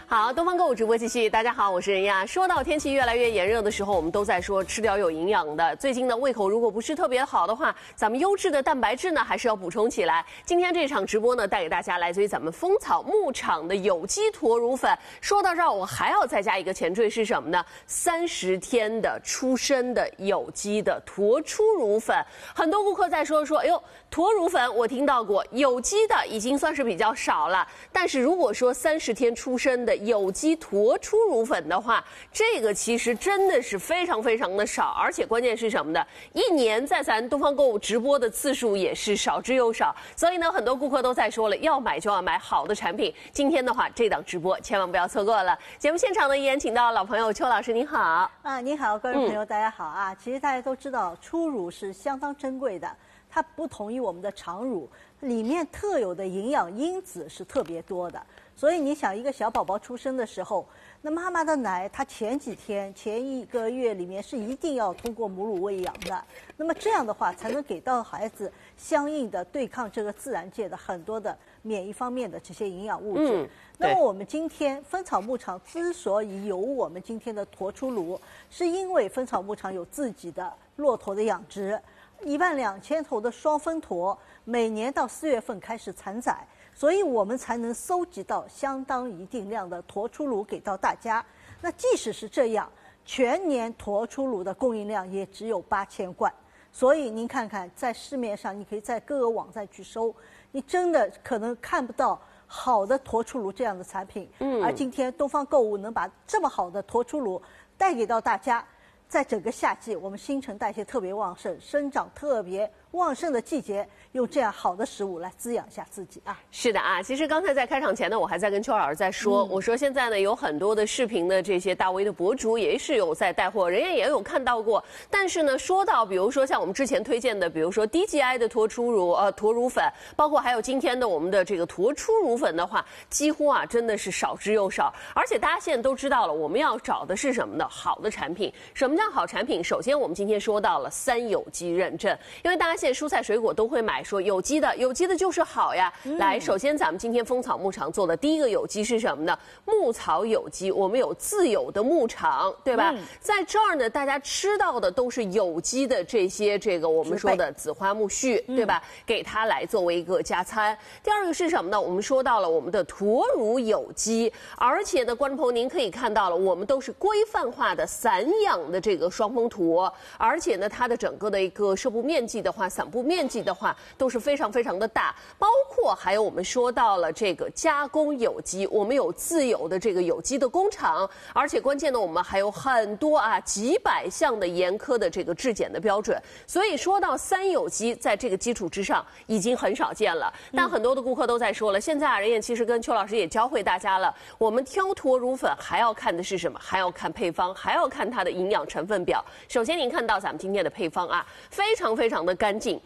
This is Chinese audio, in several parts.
好，东方购物直播继续。大家好，我是任亚。说到天气越来越炎热的时候，我们都在说吃点有营养的。最近呢，胃口如果不是特别好的话，咱们优质的蛋白质呢还是要补充起来。今天这场直播呢，带给大家来自于咱们蜂草牧场的有机驼乳粉。说到这儿，我还要再加一个前缀是什么呢？30天的出生的有机的驼出乳粉。很多顾客在说，哎呦，驼乳粉我听到过，有机的已经算是比较少了。但是如果说30天出生的有机驼出乳粉的话，这个其实真的是非常非常的少，而且关键是什么呢？一年在咱东方购物直播的次数也是少之又少，所以呢，很多顾客都在说了，要买就要买好的产品。今天的话，这档直播千万不要错过了。节目现场呢，依然请到老朋友邱老师，您好。 你好，各位朋友，大家好啊。其实大家都知道，初乳是相当珍贵的，它不同于我们的常乳，里面特有的营养因子是特别多的。所以你想，一个小宝宝出生的时候，那妈妈的奶，它前一个月里面是一定要通过母乳喂养的。那么这样的话，才能给到孩子相应的对抗这个自然界的很多的免疫方面的这些营养物质。那么我们今天蜂草牧场之所以有我们今天的驼出乳，是因为蜂草牧场有自己的骆驼的养殖，12000头的双峰驼，每年到4月份开始产崽。所以我们才能搜集到相当一定量的驼出乳给到大家。那即使是这样，全年驼出乳的供应量也只有8000罐。所以您看看，在市面上，你可以在各个网站去搜，你真的可能看不到好的驼出乳这样的产品。而今天东方购物能把这么好的驼出乳带给到大家，在整个夏季，我们新陈代谢特别旺盛，生长特别旺盛的季节，用这样好的食物来滋养一下自己啊！ 是的啊，其实刚才在开场前呢，我还在跟邱老师在说，我说现在呢有很多的视频的这些大 V 的博主也是有在带货，人家也有看到过。但是呢，说到比如说像我们之前推荐的，比如说 DGI 的驼乳粉，包括还有今天的我们的这个驼出乳粉的话，几乎啊真的是少之又少。而且大家现在都知道了，我们要找的是什么呢？好的产品。什么叫好产品？首先我们今天说到了3有机认证，因为大家现在蔬菜水果都会买说有机的就是好呀。来，首先咱们今天蜂草牧场做的第一个有机是什么呢？牧草有机，我们有自有的牧场，对吧？在这儿呢，大家吃到的都是有机的这些我们说的紫花苜蓿，对吧？给它来作为一个加餐。第二个是什么呢？我们说到了我们的驼乳有机，而且呢，观众朋友您可以看到了，我们都是规范化的散养的这个双峰驼，而且呢，它的整个的一个摄部面积的话，散布面积的话，都是非常非常的大。包括还有我们说到了这个加工有机，我们有自有的这个有机的工厂，而且关键呢，我们还有很多几百项的严苛的这个质检的标准。所以说到3有机，在这个基础之上已经很少见了。但很多的顾客都在说了，现在人也其实跟邱老师也教会大家了，我们挑驼乳粉还要看的是什么？还要看配方，还要看它的营养成分表。首先您看到咱们今天的配方啊，非常非常的干净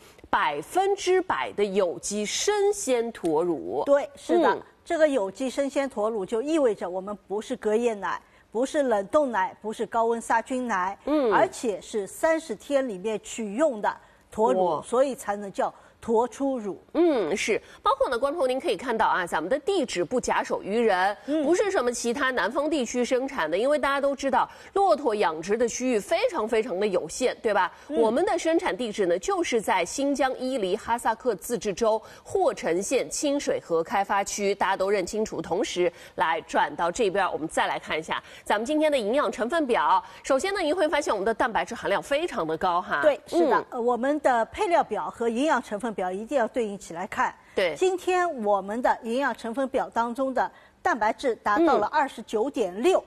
，100%的有机生鲜驼乳。 对，是的，这个有机生鲜驼乳就意味着我们不是隔夜奶，不是冷冻奶，不是高温杀菌奶，而且是30天里面取用的驼乳，所以才能叫驼出乳。 是，包括呢，观众您可以看到啊，咱们的地址不假手于人，不是什么其他南方地区生产的，因为大家都知道，骆驼养殖的区域非常非常的有限，对吧？我们的生产地址呢，就是在新疆伊犁哈萨克自治州霍城县清水河开发区，大家都认清楚。同时来转到这边，我们再来看一下咱们今天的营养成分表。首先呢，您会发现我们的蛋白质含量非常的高哈。 对，是的，我们的配料表和营养成分表一定要对应起来看。 对， 今天我们的营养成分表当中的蛋白质达到了29.6。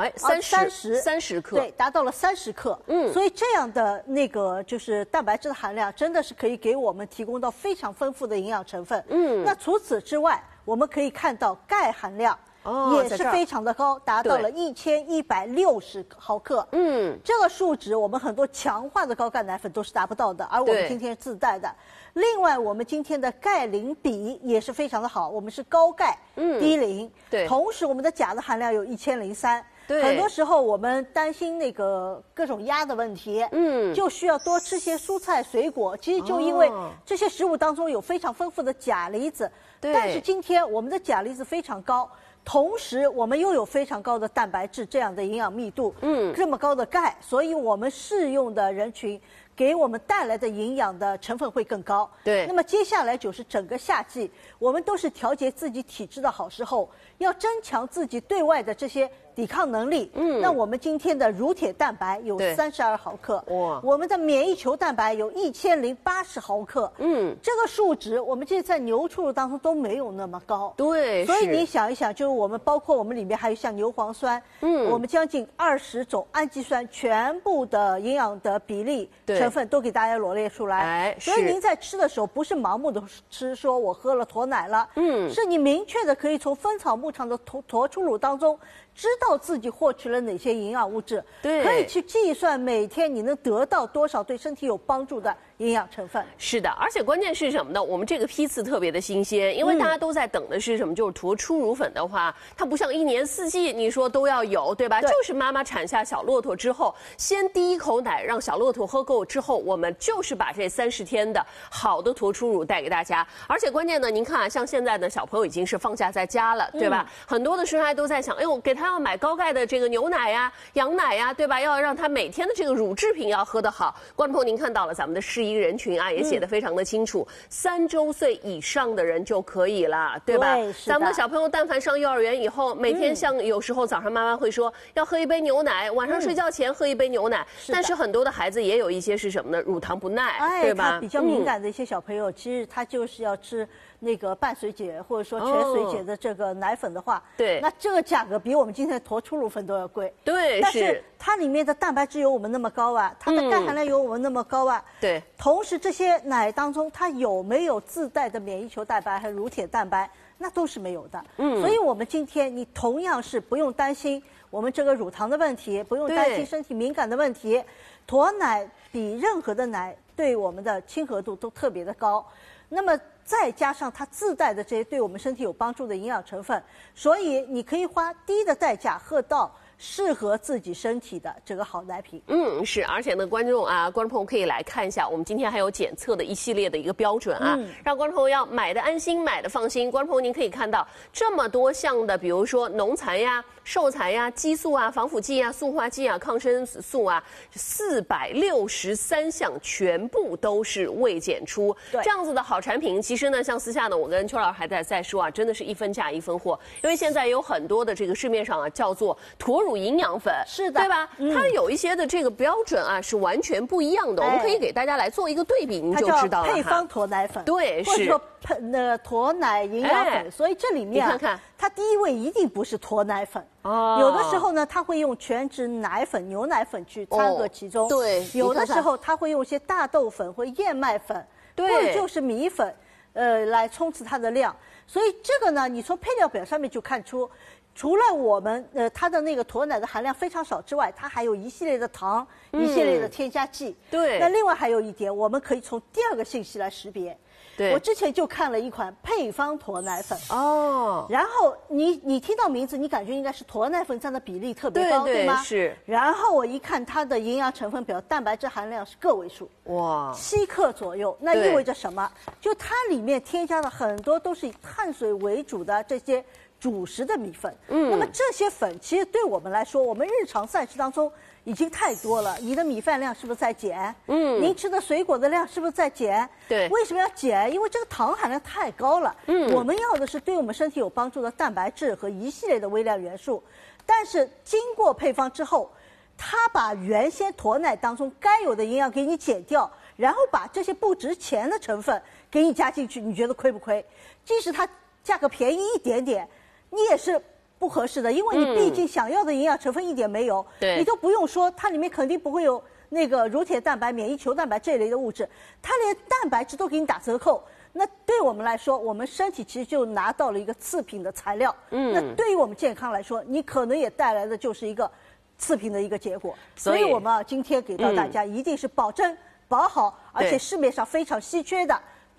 30克， 对，达到了30克。所以这样的就是蛋白质的含量，真的是可以给我们提供到非常丰富的营养成分。那除此之外，我们可以看到钙含量。也是非常的高，达到了1160毫克。这个数值我们很多强化的高钙奶粉都是达不到的，而我们今天自带的。另外，我们今天的钙磷比也是非常的好，我们是高钙低磷。对，同时我们的钾的含量有1003， 对， 很多时候我们担心那个各种压的问题，就需要多吃些蔬菜水果。其实就因为这些食物当中有非常丰富的钾离子，但是今天我们的钾离子非常高。同时，我们又有非常高的蛋白质这样的营养密度，这么高的钙，所以我们适用的人群给我们带来的营养的成分会更高。 对。 那么接下来就是整个夏季，我们都是调节自己体质的好时候，要增强自己对外的这些抵抗能力。那我们今天的乳铁蛋白有32毫克，哇，我们的免疫球蛋白有1080毫克，这个数值我们这在牛初乳当中都没有那么高。 对， 所以你想一想，就是我们包括我们里面还有像牛磺酸，我们将近20种氨基酸，全部的营养的比例成分都给大家罗列出来。所以您在吃的时候不是盲目的吃，说我喝了驼奶了，是你明确的可以从分草牧场的驼初乳当中知道自己获取了哪些营养物质，可以去计算每天你能得到多少对身体有帮助的营养成分。 是的，而且关键是什么呢？我们这个批次特别的新鲜，因为大家都在等的是什么？就是驼初乳粉的话，它不像一年四季你说都要有，对吧？对，就是妈妈产下小骆驼之后，先第一口奶让小骆驼喝够之后，我们就是把这30天的好的驼初乳带给大家。而且关键呢，您看啊，像现在的小朋友已经是放假在家了，对吧？很多的生孩都在想，哎呦，给他要买高钙的这个牛奶呀、羊奶呀，对吧？要让他每天的这个乳制品要喝得好。观众朋友，您看到了咱们的适宜人群啊，也写得非常的清楚，3周岁以上的人就可以了，对吧？ 对， 咱们的小朋友但凡上幼儿园以后，每天像有时候早上妈妈会说要喝一杯牛奶，晚上睡觉前喝一杯牛奶，但是很多的孩子也有一些是什么呢？乳糖不耐，对吧？ 他比较敏感的一些小朋友，其实他就是要吃那个半水解或者说全水解的这个奶粉的话， 对， 那这个价格比我们今天的驼初乳粉都要贵。 对， 但是它里面的蛋白质有我们那么高啊，它的钙含量有我们那么高啊。 对， 同时这些奶当中它有没有自带的免疫球蛋白和乳铁蛋白，那都是没有的。所以我们今天你同样是不用担心我们这个乳糖的问题，不用担心身体敏感的问题。驼奶比任何的奶对我们的亲和度都特别的高，那么再加上它自带的这些对我们身体有帮助的营养成分，所以你可以花低的代价喝到适合自己身体的这个好奶品。 是，而且呢，观众朋友可以来看一下，我们今天还有检测的一系列的一个标准啊，让观众朋友要买的安心，买的放心。观众朋友，您可以看到这么多项的，比如说农残呀、瘦残呀、激素啊、防腐剂啊、塑化剂啊、抗生素啊，463项全部都是未检出。这样子的好产品，其实呢，像私下呢，我跟邱老师还在说啊，真的是一分价一分货，因为现在有很多的这个市面上啊，叫做驼乳营养粉， 是的， 对吧？它有一些的这个标准啊是完全不一样的，我们可以给大家来做一个对比，你就知道了。 配方驼奶粉， 对， 或者说驼奶营养粉，所以这里面你看看， 它第一位一定不是驼奶粉。有的时候呢，它会用全脂奶粉、牛奶粉去掺和其中。 对， 有的时候它会用一些大豆粉或燕麦粉，或者就是米粉，来冲刺它的量。所以这个呢，你从配料表上面就看出。除了我们它的那个驼奶的含量非常少之外，它还有一系列的糖，一系列的添加剂。 对。 那另外还有一点，我们可以从第二个信息来识别。 对。 我之前就看了一款配方驼奶粉。 然后你听到名字，你感觉应该是驼奶粉占的比例特别高，对吗？ 是。 然后我一看它的营养成分表，蛋白质含量是个位数。 哇。 7克左右，那意味着什么？就它里面添加的很多都是以碳水为主的这些主食的米粉，那么这些粉其实对我们来说，我们日常膳食当中已经太多了。你的米饭量是不是在减？您吃的水果的量是不是在减？ 对， 为什么要减？因为这个糖含量太高了。我们要的是对我们身体有帮助的蛋白质和一系列的微量元素，但是经过配方之后，它把原先驼奶当中该有的营养给你减掉，然后把这些不值钱的成分给你加进去，你觉得亏不亏？即使它价格便宜一点点，你也是不合适的，因为你毕竟想要的营养成分一点没有，你都不用说，它里面肯定不会有那个乳铁蛋白、免疫球蛋白这一类的物质，它连蛋白质都给你打折扣。那对我们来说，我们身体其实就拿到了一个次品的材料。那对于我们健康来说，你可能也带来的就是一个次品的一个结果。所以我们今天给到大家一定是保证保好，而且市面上非常稀缺的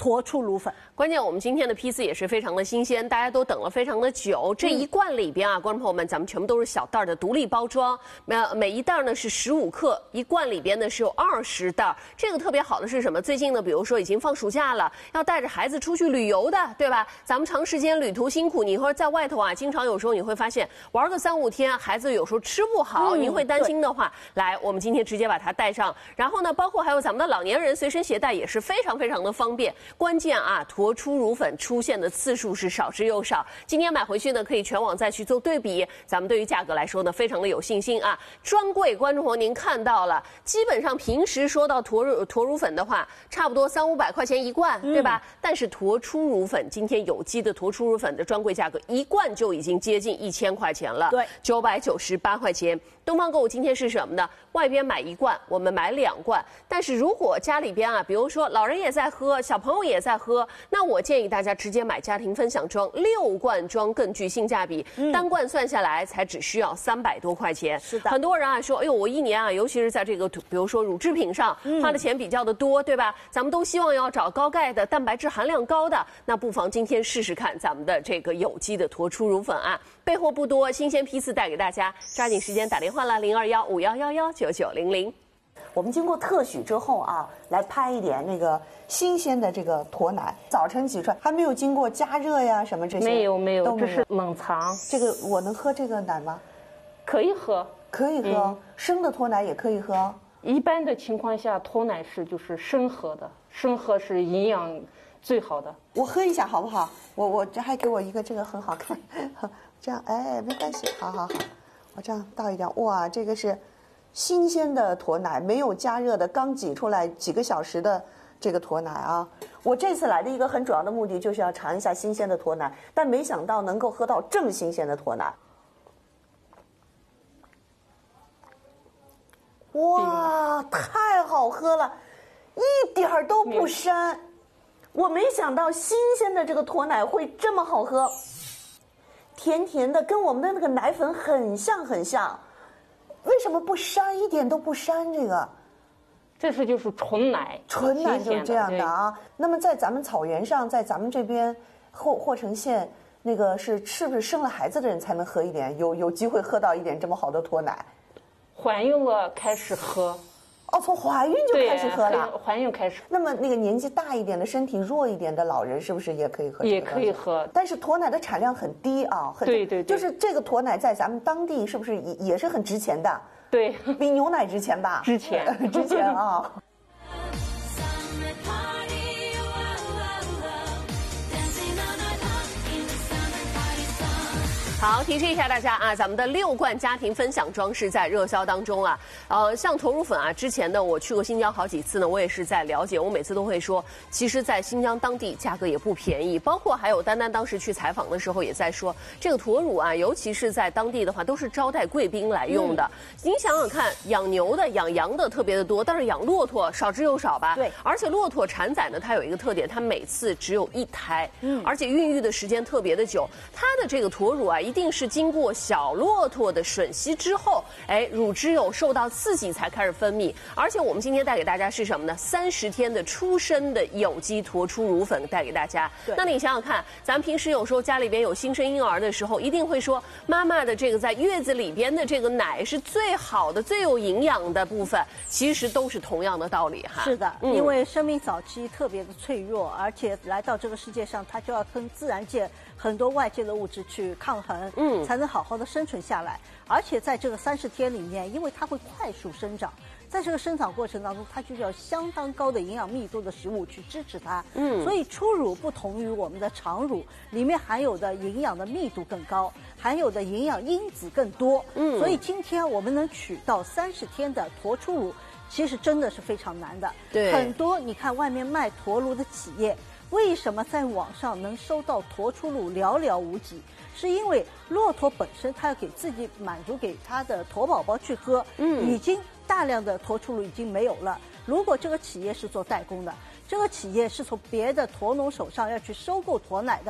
驼出乳粉。 关键我们今天的批次也是非常的新鲜，大家都等了非常的久。这一罐里边啊，观众朋友们，咱们全部都是小袋的独立包装，每一袋呢是15克，一罐里边呢是有20袋。这个特别好的是什么？最近呢，比如说已经放暑假了，要带着孩子出去旅游的，对吧？咱们长时间旅途辛苦，你或者在外头啊，经常有时候你会发现玩个3、5天，孩子有时候吃不好，您会担心的话，来，我们今天直接把它带上。然后呢，包括还有咱们的老年人随身携带也是非常非常的方便。关键啊，驼出乳粉出现的次数是少之又少。今天买回去呢，可以全网再去做对比。咱们对于价格来说呢，非常的有信心啊。专柜观众朋友您看到了，基本上平时说到驼乳粉的话，差不多300、500块钱一罐，对吧？但是驼出乳粉，今天有机的驼出乳粉的专柜价格一罐就已经接近1000块钱了， 对 ，998块钱。东方购物今天是什么呢？外边买1罐，我们买2罐。但是如果家里边啊，比如说老人也在喝，小朋友也在喝，那我建议大家直接买家庭分享装，6罐装更具性价比。单罐算下来才只需要300多块钱。 是的， 很多人啊说，哎呦，我一年啊，尤其是在这个比如说乳制品上花的钱比较的多，对吧？咱们都希望要找高钙的、蛋白质含量高的，那不妨今天试试看咱们的这个有机的驼出乳粉啊。备货不多，新鲜批次带给大家，抓紧时间打电话啦，0215119900。 我们经过特许之后啊，来拍一点那个新鲜的这个驼奶，早晨挤出来还没有经过加热呀什么这些， 没有， 都这是冷藏。 这个我能喝这个奶吗？ 可以喝， 可以喝，生的驼奶也可以喝。 一般的情况下，驼奶是就是生喝的，生喝是营养最好的。 我喝一下好不好？我这还给我一个这个很好看，这样哎没关系，好，我这样倒一点，哇，这个是新鲜的驼奶，没有加热的，刚挤出来几个小时的这个驼奶啊。我这次来的一个很主要的目的就是要尝一下新鲜的驼奶，但没想到能够喝到正新鲜的驼奶。哇，太好喝了，一点儿都不膻。我没想到新鲜的这个驼奶会这么好喝，甜甜的，跟我们的那个奶粉很像。为什么不膻？一点都不膻。 这是就是纯奶， 纯奶就是这样的啊。那么在咱们草原上，在咱们这边霍城县，那个是不是生了孩子的人才能喝一点？有机会喝到一点这么好的驼奶？ 怀孕了开始喝。 哦，从怀孕就开始喝了。 怀孕开始。 那么那个年纪大一点的、身体弱一点的老人，是不是也可以喝？ 也可以喝， 但是驼奶的产量很低啊。 对， 就是这个驼奶在咱们当地是不是也是很值钱的？ 对， 比牛奶值钱吧？ 值钱啊。 好，提示一下大家啊，咱们的6罐家庭分享装是在热销当中啊。像驼乳粉啊，之前呢我去过新疆好几次呢，我也是在了解，我每次都会说，其实，在新疆当地价格也不便宜，包括还有丹丹当时去采访的时候也在说，这个驼乳啊，尤其是在当地的话，都是招待贵宾来用的。您想想看，养牛的、养羊的特别的多，但是养骆驼少之又少吧？ 对。 而且骆驼产崽呢，它有一个特点，它每次只有1胎，而且孕育的时间特别的久。它的这个驼乳啊，一定是经过小骆驼的吮吸之后，乳汁有受到刺激才开始分泌。而且我们今天带给大家是什么呢？30天的出生的有机驼出乳粉带给大家。那你想想看，咱们平时有时候家里边有新生婴儿的时候，一定会说妈妈的这个在月子里边的这个奶是最好的、最有营养的部分，其实都是同样的道理哈。 是的，因为生命早期特别的脆弱，而且来到这个世界上，它就要跟自然界很多外界的物质去抗衡，才能好好的生存下来。而且在这个30天里面，因为它会快速生长，在这个生长过程当中，它就要相当高的营养密度的食物去支持它。所以初乳不同于我们的常乳，里面含有的营养的密度更高，含有的营养因子更多。所以今天我们能取到30天的驼初乳，其实真的是非常难的。 对， 很多你看外面卖驼乳的企业，为什么在网上能收到驼初乳寥寥无几？是因为骆驼本身它要给自己满足给它的驼宝宝去喝，已经大量的驼初乳已经没有了。如果这个企业是做代工的，这个企业是从别的驼农手上要去收购驼奶的，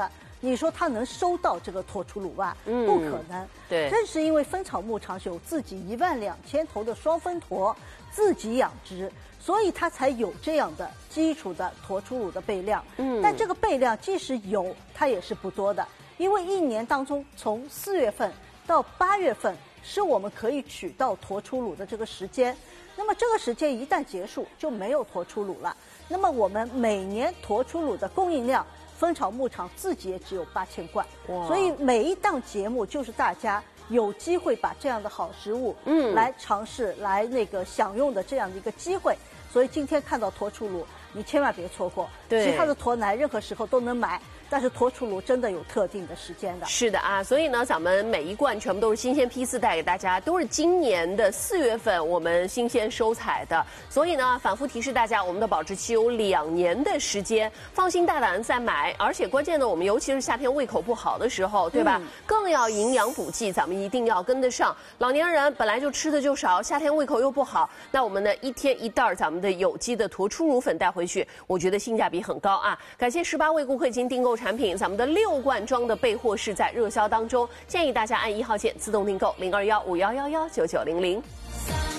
你说它能收到这个脱出乳吧？不可能。 对， 正是因为蜂巢牧场有自己12000头的双分驼，自己养殖，所以它才有这样的基础的脱出乳的备量。但这个备量即使有，它也是不多的，因为一年当中从4月份到8月份是我们可以取到脱出乳的这个时间。那么这个时间一旦结束，就没有脱出乳了。那么我们每年脱出乳的供应量，蜂巢牧场自己也只有8000罐。所以每一档节目就是大家有机会把这样的好食物，来尝试，来享用的这样的一个机会。所以今天看到脱出乳，你千万别错过。 对， 其他的脱奶任何时候都能买。但是脱出乳真的有特定的时间的。 是的啊，所以呢，咱们每一罐全部都是新鲜批次带给大家，都是今年的4月份我们新鲜收采的。所以呢，反复提示大家，我们的保质期有2年的时间，放心大胆再买。而且关键呢，我们尤其是夏天胃口不好的时候，对吧？更要营养补剂，咱们一定要跟得上。老年人本来就吃的就少，夏天胃口又不好，那我们呢1天1袋咱们的有机的脱出乳粉带回去，我觉得性价比很高啊！感谢18位顾客已经订购产品，咱们的6罐装的备货是在热销当中，建议大家按1号键自动订购0215111990。